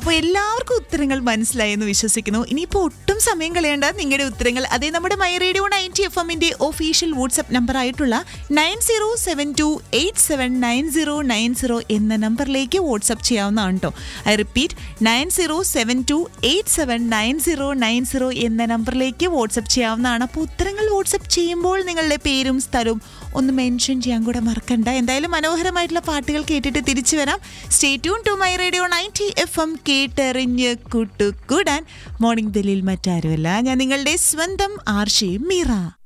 അപ്പോൾ എല്ലാവർക്കും ഉത്തരങ്ങൾ മനസ്സിലായി എന്ന് വിശ്വസിക്കുന്നു. ഇനിയിപ്പോൾ ഒട്ടും സമയം കളയേണ്ട, നിങ്ങളുടെ ഉത്തരങ്ങൾ അതേ നമ്മുടെ my radio 90 FM official WhatsApp number ആയിട്ടുള്ള 9072879090 എന്ന നമ്പറിലേക്ക് വാട്സ്ആപ്പ് ചെയ്യാവുന്നതാണ് കേട്ടോ. ഐ റിപ്പീറ്റ് 9072879090 എന്ന നമ്പറിലേക്ക് വാട്സ്ആപ്പ് ചെയ്യാവുന്നതാണ്. അപ്പോൾ ഉത്തരങ്ങൾ വാട്സ്ആപ്പ് ചെയ്യുമ്പോൾ നിങ്ങളുടെ പേരും സ്ഥലവും ഒന്ന് മെൻഷൻ ചെയ്യാൻ കൂടെ മറക്കണ്ട. എന്തായാലും മനോഹരമായിട്ടുള്ള പാട്ടുകൾ കേട്ടിട്ട് തിരിച്ചു വരാം. Stay tune to my radio 90 FM, കേട്ടെറിഞ്ഞ് കൂട്ടുകൂടാൻ. മോർണിംഗ് ബെല്ലിൽ മറ്റാരുമല്ല, ഞാൻ നിങ്ങളുടെ സ്വന്തം ആർഷി മീറ.